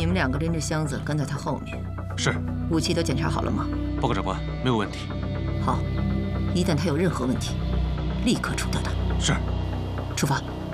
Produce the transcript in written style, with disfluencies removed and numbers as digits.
你们2个拎着箱子跟在他后面。 是。 武器都检查好了吗？ 报告长官，没有问题。 好，一旦他有任何问题，立刻除掉他。 是。 出发。